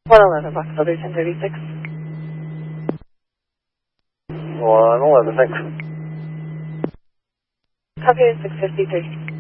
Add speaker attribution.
Speaker 1: 111 Box Builder 1036.
Speaker 2: 111, thanks.
Speaker 1: Copy 653.